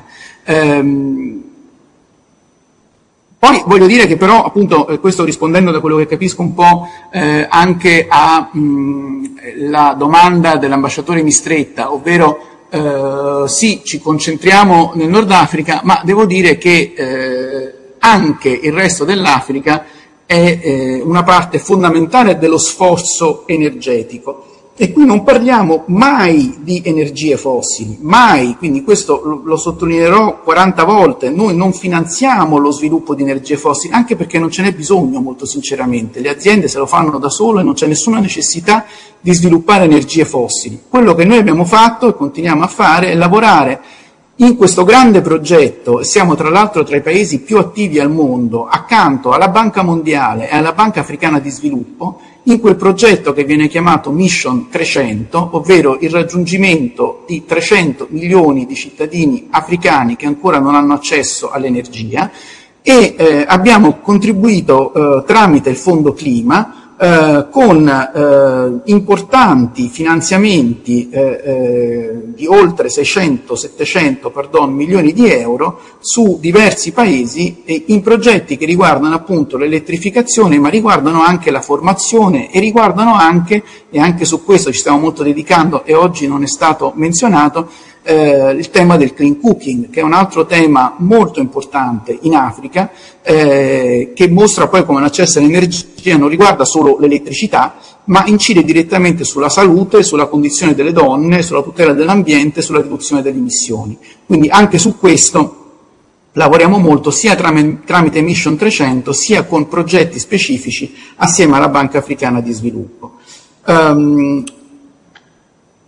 Speaker 5: Poi voglio dire che però, appunto, questo rispondendo da quello che capisco un po' anche alla domanda dell'ambasciatore Mistretta, ovvero sì, ci concentriamo nel Nord Africa, ma devo dire che anche il resto dell'Africa è una parte fondamentale dello sforzo energetico. E qui non parliamo mai di energie fossili, mai, quindi questo lo sottolineerò 40 volte, noi non finanziamo lo sviluppo di energie fossili, anche perché non ce n'è bisogno, molto sinceramente, le aziende se lo fanno da sole e non c'è nessuna necessità di sviluppare energie fossili. Quello che noi abbiamo fatto e continuiamo a fare è lavorare in questo grande progetto, e siamo tra l'altro tra i paesi più attivi al mondo, accanto alla Banca Mondiale e alla Banca Africana di Sviluppo, in quel progetto che viene chiamato Mission 300, ovvero il raggiungimento di 300 milioni di cittadini africani che ancora non hanno accesso all'energia, e abbiamo contribuito tramite il Fondo Clima con importanti finanziamenti di oltre 700 milioni di euro su diversi paesi, in progetti che riguardano appunto l'elettrificazione, ma riguardano anche la formazione e riguardano anche, e anche su questo ci stiamo molto dedicando e oggi non è stato menzionato, il tema del clean cooking, che è un altro tema molto importante in Africa, che mostra poi come l'accesso all'energia non riguarda solo l'elettricità, ma incide direttamente sulla salute, sulla condizione delle donne, sulla tutela dell'ambiente, sulla riduzione delle emissioni. Quindi anche su questo lavoriamo molto, sia tramite Mission 300, sia con progetti specifici assieme alla Banca Africana di Sviluppo.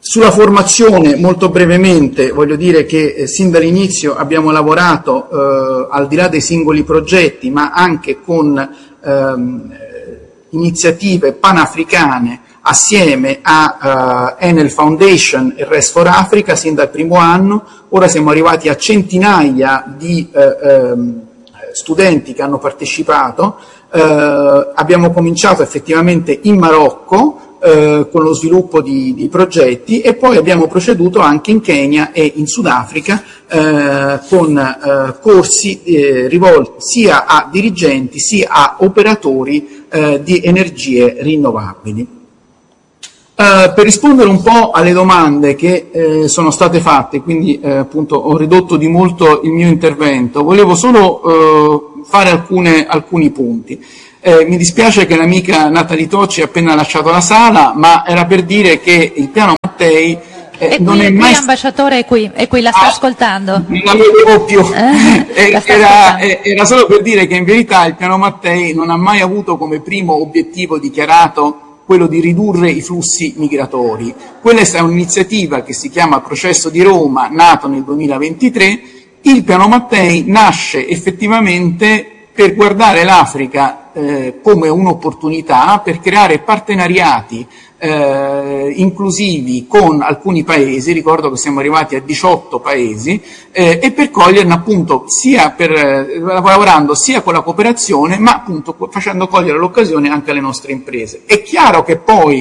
Speaker 5: Sulla formazione, molto brevemente, voglio dire che sin dall'inizio abbiamo lavorato al di là dei singoli progetti, ma anche con iniziative panafricane assieme a Enel Foundation e Rest for Africa sin dal primo anno. Ora siamo arrivati a centinaia di studenti che hanno partecipato. Abbiamo cominciato effettivamente in Marocco con lo sviluppo di progetti, e poi abbiamo proceduto anche in Kenya e in Sudafrica con corsi rivolti sia a dirigenti sia a operatori di energie rinnovabili. Per rispondere un po' alle domande che sono state fatte, quindi appunto ho ridotto di molto il mio intervento, volevo solo fare alcuni punti. Mi dispiace che l'amica Natalie Tocci ha appena lasciato la sala, ma era per dire che il piano Mattei non è mai...
Speaker 2: Ambasciatore è qui, la sta ascoltando.
Speaker 5: Non la vedevo più. Era solo per dire che in verità il piano Mattei non ha mai avuto come primo obiettivo dichiarato quello di ridurre i flussi migratori. Quella è stata un'iniziativa che si chiama Processo di Roma, nato nel 2023. Il piano Mattei nasce effettivamente per guardare l'Africa come un'opportunità per creare partenariati inclusivi con alcuni paesi. Ricordo che siamo arrivati a 18 paesi, e per coglierne appunto lavorando sia con la cooperazione, ma appunto facendo cogliere l'occasione anche alle nostre imprese. È chiaro che poi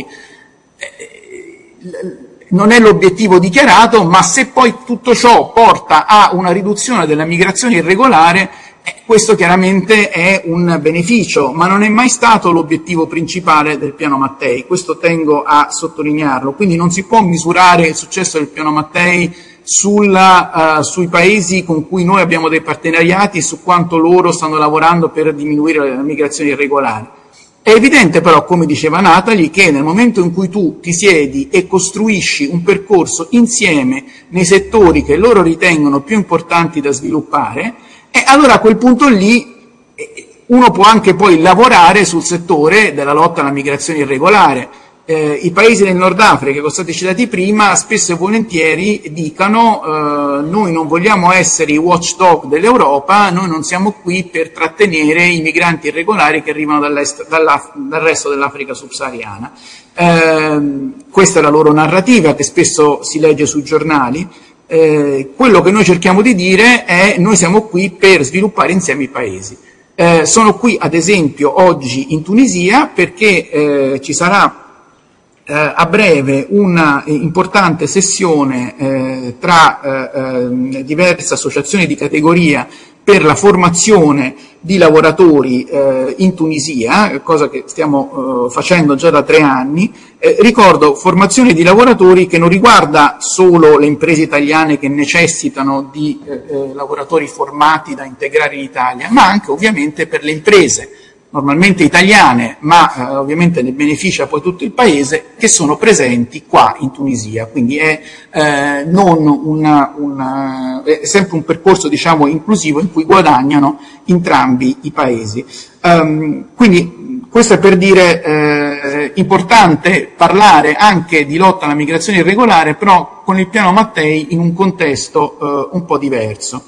Speaker 5: non è l'obiettivo dichiarato, ma se poi tutto ciò porta a una riduzione della migrazione irregolare, questo chiaramente è un beneficio, ma non è mai stato l'obiettivo principale del piano Mattei. Questo tengo a sottolinearlo. Quindi non si può misurare il successo del piano Mattei sui paesi con cui noi abbiamo dei partenariati e su quanto loro stanno lavorando per diminuire la migrazione irregolare. È evidente però, come diceva Natalie, che nel momento in cui tu ti siedi e costruisci un percorso insieme nei settori che loro ritengono più importanti da sviluppare, allora a quel punto lì uno può anche poi lavorare sul settore della lotta alla migrazione irregolare. I paesi del Nord Africa che sono stati citati prima spesso e volentieri dicano noi non vogliamo essere i watchdog dell'Europa, noi non siamo qui per trattenere i migranti irregolari che arrivano dal resto dell'Africa subsahariana. Questa è la loro narrativa che spesso si legge sui giornali. Quello che noi cerchiamo di dire è noi siamo qui per sviluppare insieme i paesi. Sono qui ad esempio oggi in Tunisia perché ci sarà a breve una importante sessione tra diverse associazioni di categoria per la formazione di lavoratori in Tunisia, cosa che stiamo facendo già da 3 anni. Ricordo, formazione di lavoratori che non riguarda solo le imprese italiane che necessitano di lavoratori formati da integrare in Italia, ma anche ovviamente per le imprese normalmente italiane, ma ovviamente ne beneficia poi tutto il paese, che sono presenti qua in Tunisia. Quindi è è sempre un percorso, diciamo, inclusivo in cui guadagnano entrambi i paesi. Quindi questo è per dire importante parlare anche di lotta alla migrazione irregolare, però con il piano Mattei in un contesto un po' diverso.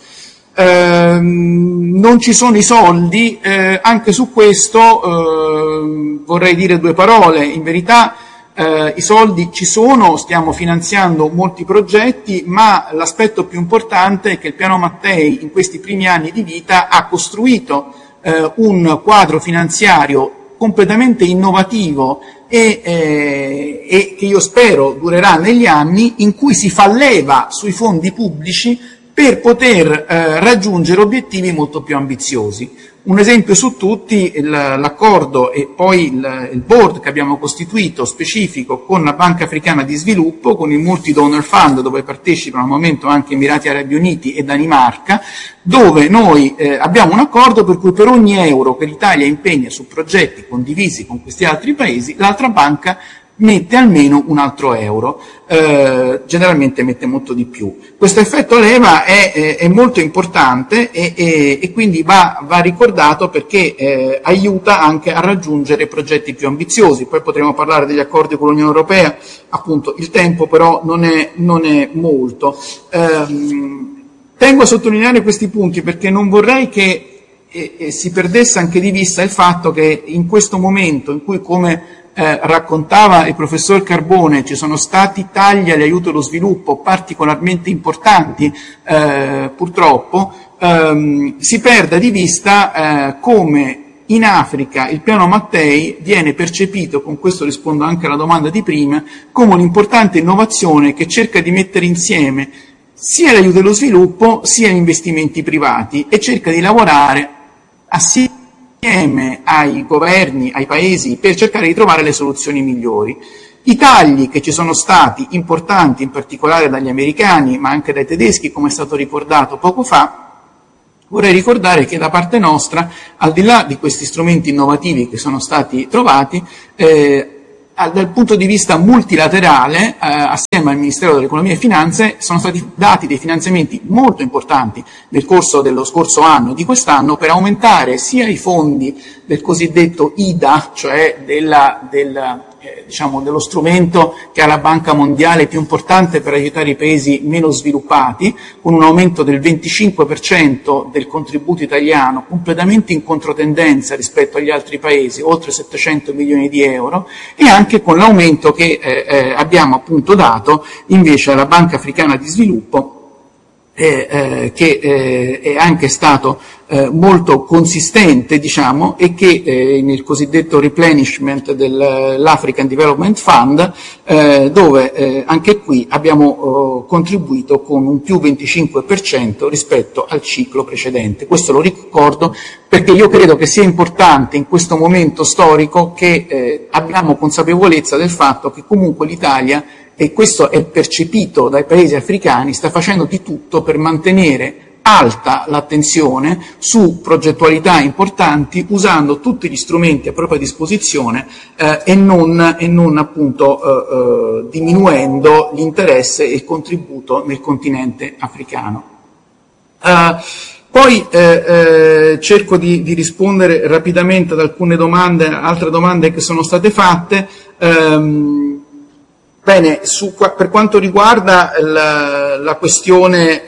Speaker 5: Non ci sono i soldi, anche su questo vorrei dire 2 parole. In verità i soldi ci sono, stiamo finanziando molti progetti, ma l'aspetto più importante è che il piano Mattei in questi primi anni di vita ha costruito un quadro finanziario completamente innovativo e che io spero durerà negli anni, in cui si fa leva sui fondi pubblici per poter raggiungere obiettivi molto più ambiziosi. Un esempio su tutti, l'accordo e poi il board che abbiamo costituito specifico con la Banca Africana di Sviluppo, con il Multi Donor Fund, dove partecipano al momento anche Emirati Arabi Uniti e Danimarca, dove noi abbiamo un accordo per cui per ogni euro che l'Italia impegna su progetti condivisi con questi altri paesi, l'altra banca mette almeno un altro euro, generalmente mette molto di più. Questo effetto leva è molto importante e quindi va ricordato perché aiuta anche a raggiungere progetti più ambiziosi. Poi potremo parlare degli accordi con l'Unione Europea, appunto il tempo però non è molto. Tengo a sottolineare questi punti perché non vorrei che si perdesse anche di vista il fatto che in questo momento in cui, come raccontava il professor Carbone, ci sono stati tagli agli aiuti allo sviluppo particolarmente importanti, purtroppo, si perda di vista come in Africa il piano Mattei viene percepito, con questo rispondo anche alla domanda di prima, come un'importante innovazione che cerca di mettere insieme sia l'aiuto allo sviluppo sia gli investimenti privati e cerca di lavorare assieme ai governi, ai paesi, per cercare di trovare le soluzioni migliori. I tagli che ci sono stati importanti, in particolare dagli americani, ma anche dai tedeschi, come è stato ricordato poco fa, vorrei ricordare che da parte nostra, al di là di questi strumenti innovativi che sono stati trovati, dal punto di vista multilaterale, assieme al Ministero dell'Economia e Finanze, sono stati dati dei finanziamenti molto importanti nel corso dello scorso anno e di quest'anno per aumentare sia i fondi del cosiddetto IDA, cioè dello strumento che ha la Banca Mondiale più importante per aiutare i paesi meno sviluppati, con un aumento del 25% del contributo italiano, completamente in controtendenza rispetto agli altri paesi, oltre 700 milioni di euro, e anche con l'aumento che abbiamo appunto dato invece alla Banca Africana di Sviluppo, che è anche stato molto consistente, diciamo, e che nel cosiddetto replenishment dell'African Development Fund, dove anche qui abbiamo contribuito con un più 25% rispetto al ciclo precedente. Questo lo ricordo perché io credo che sia importante in questo momento storico che abbiamo consapevolezza del fatto che comunque l'Italia, e questo è percepito dai paesi africani, sta facendo di tutto per mantenere alta l'attenzione su progettualità importanti, usando tutti gli strumenti a propria disposizione e non appunto diminuendo l'interesse e il contributo nel continente africano. Poi cerco di rispondere rapidamente ad alcune domande, altre domande che sono state fatte. Bene, per quanto riguarda la questione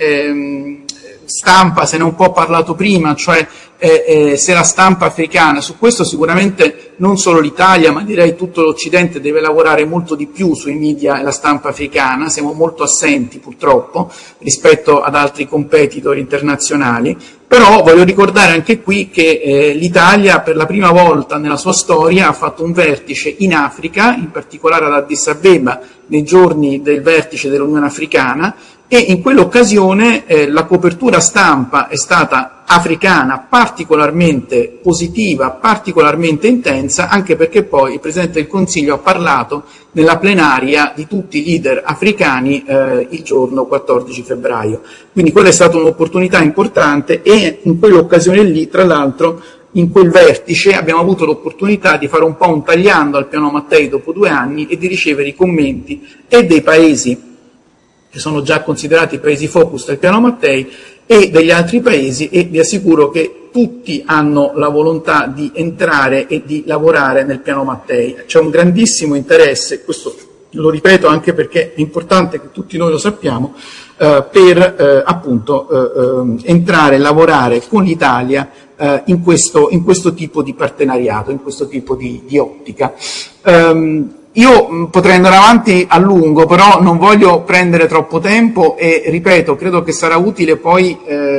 Speaker 5: stampa, se ne è un po' parlato prima, cioè se la stampa africana, su questo sicuramente non solo l'Italia, ma direi tutto l'Occidente deve lavorare molto di più sui media e la stampa africana. Siamo molto assenti purtroppo rispetto ad altri competitor internazionali, però voglio ricordare anche qui che l'Italia per la prima volta nella sua storia ha fatto un vertice in Africa, in particolare ad Addis Abeba, nei giorni del vertice dell'Unione Africana, e in quell'occasione la copertura stampa è stata africana particolarmente positiva, particolarmente intensa, anche perché poi il Presidente del Consiglio ha parlato nella plenaria di tutti i leader africani il giorno 14 febbraio. Quindi quella è stata un'opportunità importante e in quell'occasione lì, tra l'altro, in quel vertice abbiamo avuto l'opportunità di fare un po' un tagliando al piano Mattei dopo 2 anni e di ricevere i commenti e dei paesi che sono già considerati paesi focus del piano Mattei e degli altri paesi, e vi assicuro che tutti hanno la volontà di entrare e di lavorare nel piano Mattei. C'è un grandissimo interesse, questo lo ripeto anche perché è importante che tutti noi lo sappiamo, per appunto entrare e lavorare con l'Italia in questo tipo di partenariato, in questo tipo di ottica. Io potrei andare avanti a lungo, però non voglio prendere troppo tempo e, ripeto, credo che sarà utile poi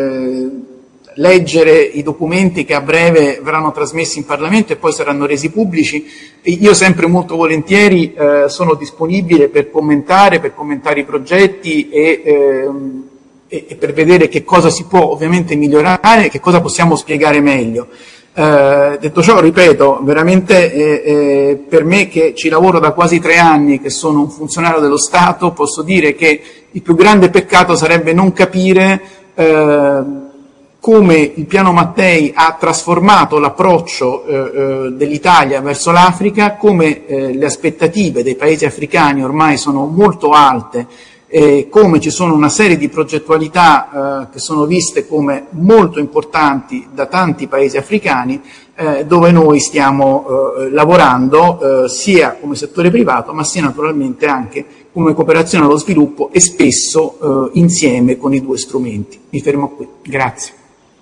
Speaker 5: leggere i documenti che a breve verranno trasmessi in Parlamento e poi saranno resi pubblici. Io sempre molto volentieri sono disponibile per commentare i progetti e per vedere che cosa si può ovviamente migliorare e che cosa possiamo spiegare meglio. Detto ciò, ripeto, veramente per me che ci lavoro da quasi 3 anni, che sono un funzionario dello Stato, posso dire che il più grande peccato sarebbe non capire come il piano Mattei ha trasformato l'approccio dell'Italia verso l'Africa, come le aspettative dei paesi africani ormai sono molto alte, come ci sono una serie di progettualità che sono viste come molto importanti da tanti paesi africani, dove noi stiamo lavorando sia come settore privato, ma sia naturalmente anche come cooperazione allo sviluppo e spesso insieme con i due strumenti. Mi fermo qui. Grazie.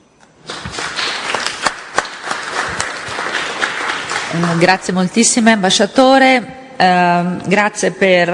Speaker 2: Grazie moltissimo ambasciatore, grazie per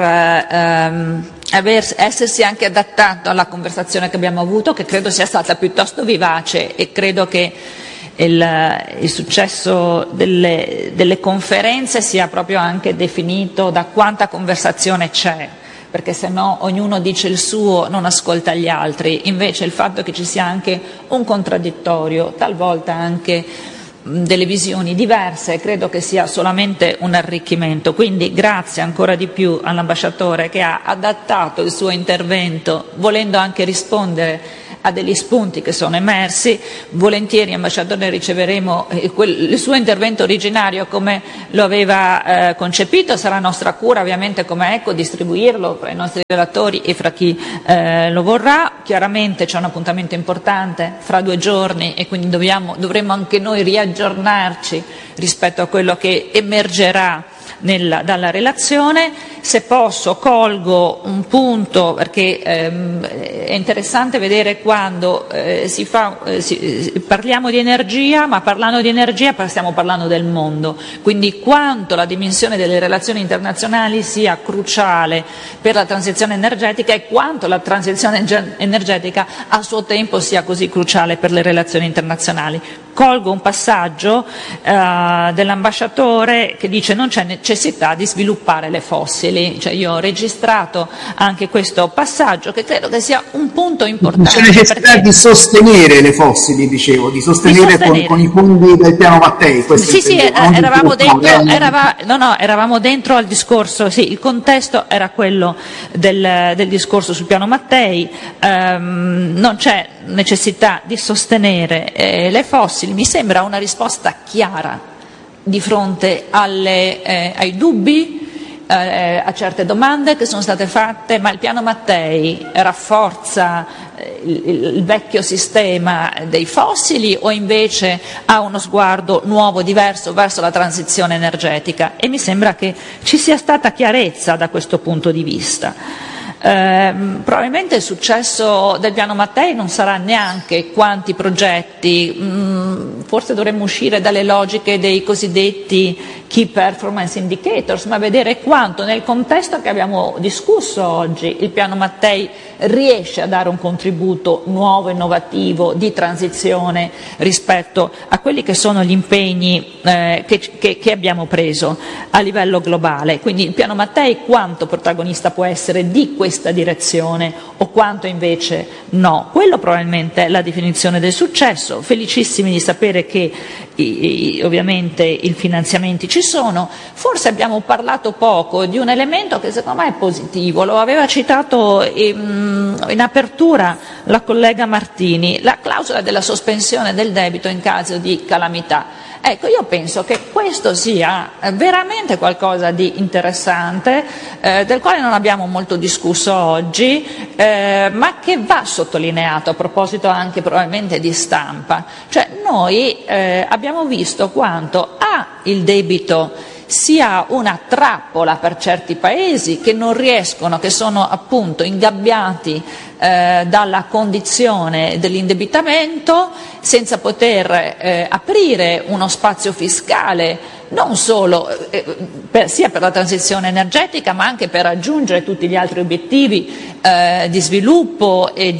Speaker 2: essersi anche adattato alla conversazione che abbiamo avuto, che credo sia stata piuttosto vivace, e credo che il successo delle conferenze sia proprio anche definito da quanta conversazione c'è, perché se no ognuno dice il suo, non ascolta gli altri. Invece il fatto che ci sia anche un contraddittorio, talvolta anche delle visioni diverse, credo che sia solamente un arricchimento. Quindi grazie ancora di più all'ambasciatore che ha adattato il suo intervento, volendo anche rispondere a degli spunti che sono emersi. Volentieri, ambasciatore, riceveremo il suo intervento originario come lo aveva concepito. Sarà nostra cura ovviamente come ECHO distribuirlo fra i nostri relatori e fra chi lo vorrà. Chiaramente c'è un appuntamento importante fra 2 giorni e quindi dovremo anche noi riaggiornarci rispetto a quello che emergerà dalla relazione. Se posso colgo un punto, perché è interessante vedere quando parliamo di energia, ma parlando di energia stiamo parlando del mondo, quindi quanto la dimensione delle relazioni internazionali sia cruciale per la transizione energetica e quanto la transizione energetica a suo tempo sia così cruciale per le relazioni internazionali. Colgo un passaggio dell'ambasciatore che dice non c'è necessità di sviluppare le fossili. Cioè, io ho registrato anche questo passaggio, che credo che sia un punto importante.
Speaker 5: C'è necessità di sostenere le fossili, dicevo, di sostenere. Con i fondi del piano Mattei.
Speaker 2: Sì, eravamo dentro al discorso, sì, il contesto era quello del discorso sul piano Mattei. Non c'è necessità di sostenere le fossili, mi sembra una risposta chiara di fronte ai dubbi, a certe domande che sono state fatte, ma il piano Mattei rafforza il vecchio sistema dei fossili o invece ha uno sguardo nuovo, diverso verso la transizione energetica? E mi sembra che ci sia stata chiarezza da questo punto di vista. Probabilmente il successo del piano Mattei non sarà neanche quanti progetti, forse dovremmo uscire dalle logiche dei cosiddetti Key Performance Indicators, ma vedere quanto nel contesto che abbiamo discusso oggi il piano Mattei riesce a dare un contributo nuovo, innovativo, di transizione rispetto a quelli che sono gli impegni che abbiamo preso a livello globale. Quindi il piano Mattei quanto protagonista può essere di questa direzione o quanto invece no? Quello probabilmente è la definizione del successo. Felicissimi di sapere che ovviamente i finanziamenti ci sono. Forse abbiamo parlato poco di un elemento che secondo me è positivo, lo aveva citato in apertura la collega Martini, la clausola della sospensione del debito in caso di calamità. Ecco, io penso che questo sia veramente qualcosa di interessante, del quale non abbiamo molto discusso oggi, ma che va sottolineato a proposito anche probabilmente di stampa. Cioè noi abbiamo visto quanto il debito sia una trappola per certi paesi che non riescono, che sono appunto ingabbiati dalla condizione dell'indebitamento, senza poter aprire uno spazio fiscale non solo sia per la transizione energetica ma anche per raggiungere tutti gli altri obiettivi di sviluppo e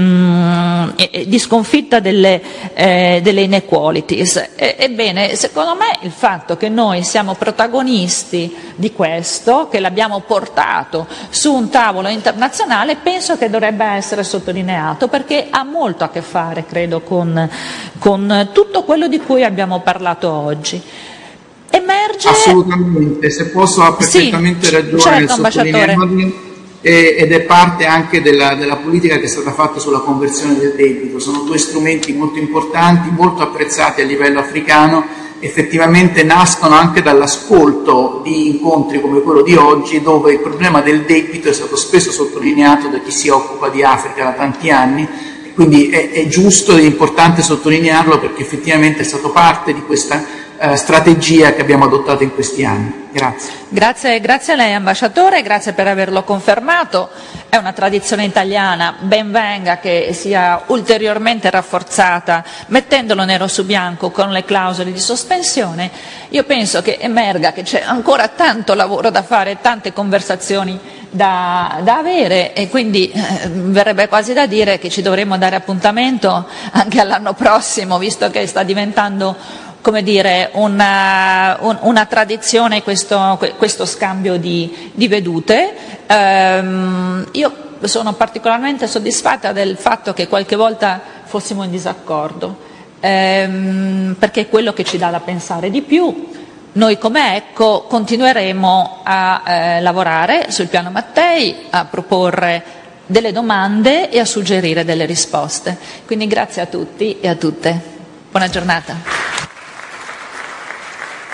Speaker 2: di sconfitta delle inequalities. Ebbene, secondo me il fatto che noi siamo protagonisti di questo, che l'abbiamo portato su un tavolo internazionale, penso che dovrebbe essere sottolineato, perché ha molto a che fare, credo, con tutto quello di cui abbiamo parlato oggi. Emerge...
Speaker 5: Assolutamente, se posso ha perfettamente ragione
Speaker 2: certo,
Speaker 5: nel sottolineare. ed è parte anche della politica che è stata fatta sulla conversione del debito. Sono due strumenti molto importanti, molto apprezzati a livello africano, effettivamente nascono anche dall'ascolto di incontri come quello di oggi, dove il problema del debito è stato spesso sottolineato da chi si occupa di Africa da tanti anni, quindi è giusto ed importante sottolinearlo, perché effettivamente è stato parte di questa strategia che abbiamo adottato in questi anni. Grazie.
Speaker 2: Grazie a lei ambasciatore, grazie per averlo confermato. È una tradizione italiana, ben venga che sia ulteriormente rafforzata mettendolo nero su bianco con le clausole di sospensione. Io penso che emerga che c'è ancora tanto lavoro da fare, tante conversazioni da avere, e quindi verrebbe quasi da dire che ci dovremmo dare appuntamento anche all'anno prossimo, visto che sta diventando, come dire, una tradizione questo scambio di vedute. Io sono particolarmente soddisfatta del fatto che qualche volta fossimo in disaccordo, perché è quello che ci dà da pensare di più. Noi come ECCO continueremo a lavorare sul piano Mattei, a proporre delle domande e a suggerire delle risposte. Quindi grazie a tutti e a tutte. Buona giornata.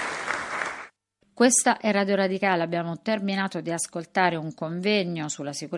Speaker 6: Questa è Radio Radicale, abbiamo terminato di ascoltare un convegno sulla sicurezza